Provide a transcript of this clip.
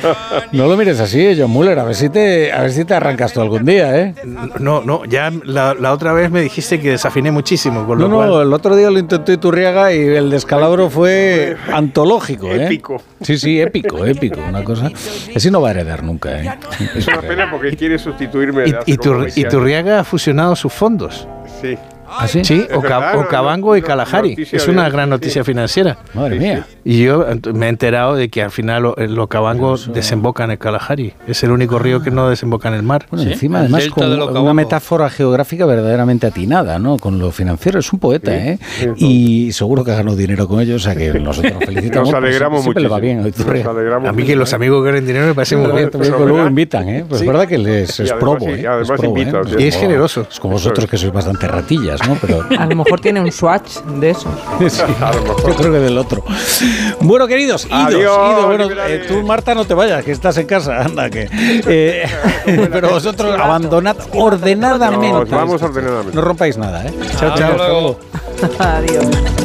No lo mires así, John Muller, a ver si te arrancas tú algún día, ¿eh? No, ya la otra vez me dijiste que desafiné muchísimo. Con lo cual... el otro día lo intentó Iturriaga y el descalabro fue antológico, ¿eh? Épico. Sí, épico, una cosa. Ese no va a heredar nunca, ¿eh? Es una pena porque quiere sustituirme. Iturriaga ha fusionado sus fondos. Sí. ¿Ah, sí? Sí, Okavango y Kalahari. Es una gran noticia financiera. Madre mía. Y yo me he enterado de que al final el Okavango desemboca en el Kalahari. Es el único río que no desemboca en el mar. Bueno, encima, además, con una metáfora geográfica verdaderamente atinada, ¿no? Con lo financiero. Es un poeta, ¿eh? Y seguro que ha ganado dinero con ellos, o sea que nosotros felicitamos. Nos alegramos mucho. Le va bien. A mí que los amigos que ganen dinero me parece muy bien. Luego invitan, ¿eh? Pues es verdad que les es probo, ¿eh? Además invitan. Y es generoso. Es como vosotros que sois bastante ratillas, ¿no? Pero... A lo mejor tiene un swatch de esos. Sí, yo creo que del otro. Bueno, queridos, idos. Bueno, tú, Marta, no te vayas, que estás en casa. Anda, que. Pero vosotros abandonad ordenadamente. Vamos ordenadamente. No rompáis nada, ¿eh? Chao. Adiós.